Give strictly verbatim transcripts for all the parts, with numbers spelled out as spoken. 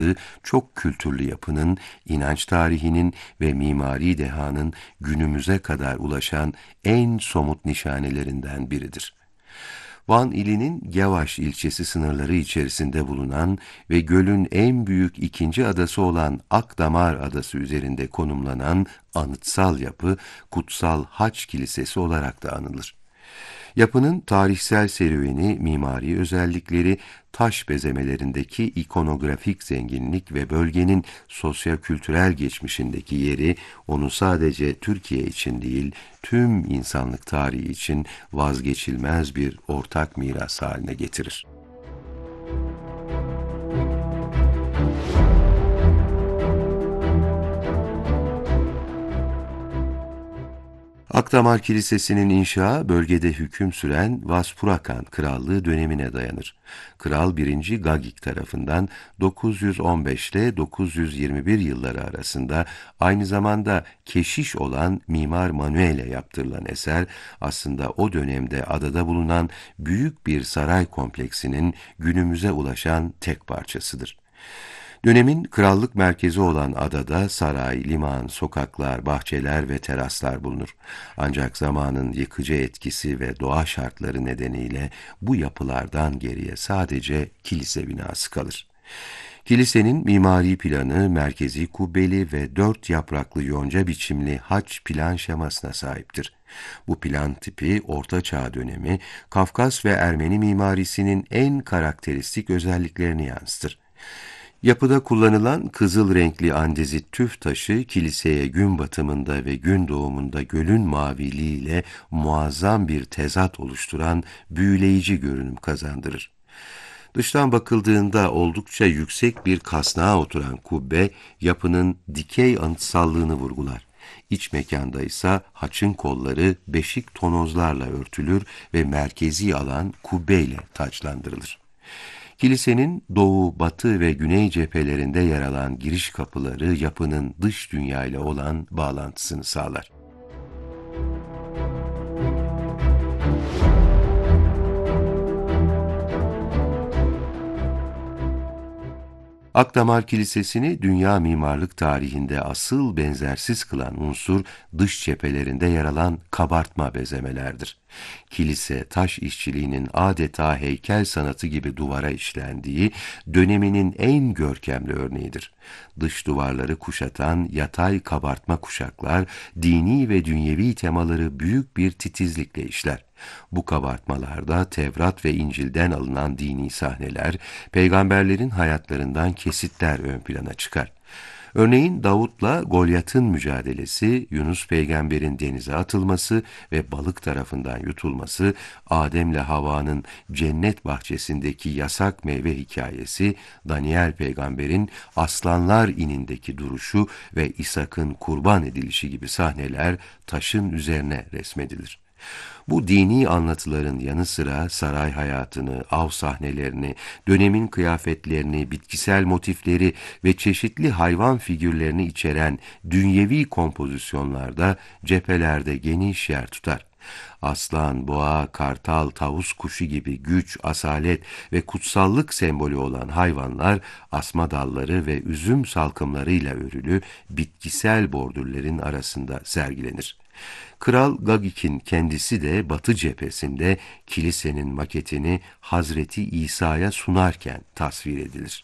çok kültürlü yapının, inanç tarihinin ve mimari dehanın günümüze kadar ulaşan en somut nişanelerinden biridir. Van ilinin Gevaş ilçesi sınırları içerisinde bulunan ve gölün en büyük ikinci adası olan Akdamar Adası üzerinde konumlanan anıtsal yapı, Kutsal Haç Kilisesi olarak da anılır. Yapının tarihsel serüveni, mimari özellikleri, taş bezemelerindeki ikonografik zenginlik ve bölgenin sosyokültürel geçmişindeki yeri onu sadece Türkiye için değil, tüm insanlık tarihi için vazgeçilmez bir ortak miras haline getirir. Akdamar Kilisesi'nin inşa bölgede hüküm süren Vaspurakan Krallığı dönemine dayanır. Kral birinci. Gagik tarafından dokuz yüz on beş ile dokuz yüz yirmi bir yılları arasında aynı zamanda keşiş olan Mimar Manuel'e yaptırılan eser aslında o dönemde adada bulunan büyük bir saray kompleksinin günümüze ulaşan tek parçasıdır. Dönemin krallık merkezi olan adada saray, liman, sokaklar, bahçeler ve teraslar bulunur. Ancak zamanın yıkıcı etkisi ve doğa şartları nedeniyle bu yapılardan geriye sadece kilise binası kalır. Kilisenin mimari planı merkezi kubbeli ve dört yapraklı yonca biçimli haç plan şemasına sahiptir. Bu plan tipi Orta Çağ dönemi Kafkas ve Ermeni mimarisinin en karakteristik özelliklerini yansıtır. Yapıda kullanılan kızıl renkli andezit tüf taşı kiliseye gün batımında ve gün doğumunda gölün maviliğiyle muazzam bir tezat oluşturan büyüleyici görünüm kazandırır. Dıştan bakıldığında oldukça yüksek bir kasnağa oturan kubbe yapının dikey anıtsallığını vurgular. İç mekanda ise haçın kolları beşik tonozlarla örtülür ve merkezi alan kubbeyle taçlandırılır. Kilisenin doğu, batı ve güney cephelerinde yer alan giriş kapıları yapının dış dünyayla olan bağlantısını sağlar. Akdamar Kilisesi'ni dünya mimarlık tarihinde asıl benzersiz kılan unsur dış cephelerinde yer alan kabartma bezemelerdir. Kilise taş işçiliğinin adeta heykel sanatı gibi duvara işlendiği döneminin en görkemli örneğidir. Dış duvarları kuşatan yatay kabartma kuşaklar dini ve dünyevi temaları büyük bir titizlikle işler. Bu kabartmalarda Tevrat ve İncil'den alınan dini sahneler, peygamberlerin hayatlarından kesitler ön plana çıkar. Örneğin Davut'la Golyat'ın mücadelesi, Yunus peygamberin denize atılması ve balık tarafından yutulması, Adem'le Havva'nın cennet bahçesindeki yasak meyve hikayesi, Daniel peygamberin aslanlar inindeki duruşu ve İshak'ın kurban edilişi gibi sahneler taşın üzerine resmedilir. Bu dini anlatıların yanı sıra saray hayatını, av sahnelerini, dönemin kıyafetlerini, bitkisel motifleri ve çeşitli hayvan figürlerini içeren dünyevi kompozisyonlarda cephelerde geniş yer tutar. Aslan, boğa, kartal, tavus kuşu gibi güç, asalet ve kutsallık sembolü olan hayvanlar asma dalları ve üzüm salkımlarıyla örülü bitkisel bordürlerin arasında sergilenir. Kral Gagik'in kendisi de Batı cephesinde kilisenin maketini Hazreti İsa'ya sunarken tasvir edilir.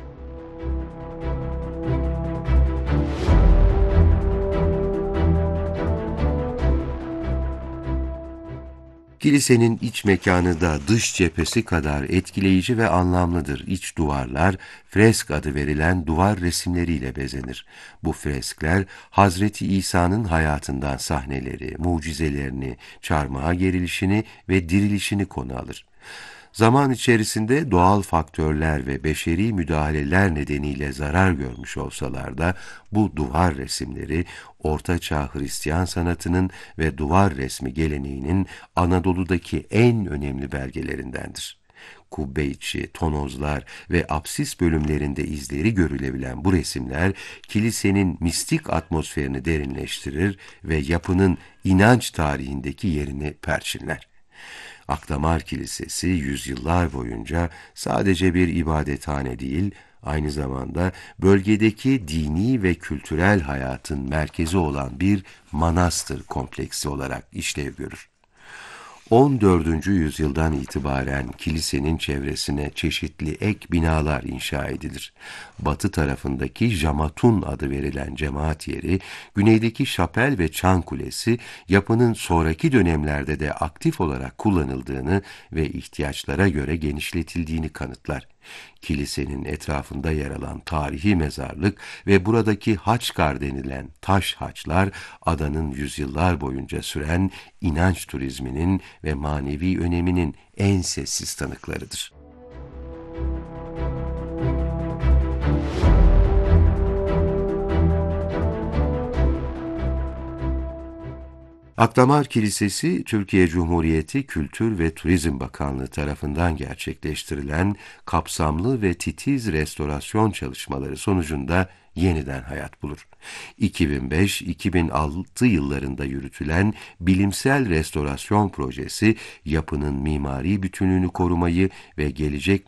Kilisenin iç mekanı da dış cephesi kadar etkileyici ve anlamlıdır. İç duvarlar, fresk adı verilen duvar resimleriyle bezenir. Bu freskler, Hazreti İsa'nın hayatından sahneleri, mucizelerini, çarmıha gerilişini ve dirilişini konu alır. Zaman içerisinde doğal faktörler ve beşeri müdahaleler nedeniyle zarar görmüş olsalar da bu duvar resimleri Orta Çağ Hristiyan sanatının ve duvar resmi geleneğinin Anadolu'daki en önemli belgelerindendir. Kubbe içi, tonozlar ve apsis bölümlerinde izleri görülebilen bu resimler kilisenin mistik atmosferini derinleştirir ve yapının inanç tarihindeki yerini perçinler. Akdamar Kilisesi yüzyıllar boyunca sadece bir ibadethane değil, Aynı zamanda bölgedeki dini ve kültürel hayatın merkezi olan bir manastır kompleksi olarak işlev görür. on dördüncü yüzyıldan itibaren kilisenin çevresine çeşitli ek binalar inşa edilir. Batı tarafındaki Jamatun adı verilen cemaat yeri, güneydeki şapel ve çan kulesi yapının sonraki dönemlerde de aktif olarak kullanıldığını ve ihtiyaçlara göre genişletildiğini kanıtlar. Kilisenin etrafında yer alan tarihi mezarlık ve buradaki haçkar denilen taş haçlar, adanın yüzyıllar boyunca süren inanç turizminin ve manevi öneminin en sessiz tanıklarıdır. Akdamar Kilisesi, Türkiye Cumhuriyeti Kültür ve Turizm Bakanlığı tarafından gerçekleştirilen kapsamlı ve titiz restorasyon çalışmaları sonucunda yeniden hayat bulur. iki bin beş iki bin altı yıllarında yürütülen bilimsel restorasyon projesi, yapının mimari bütünlüğünü korumayı ve gelecek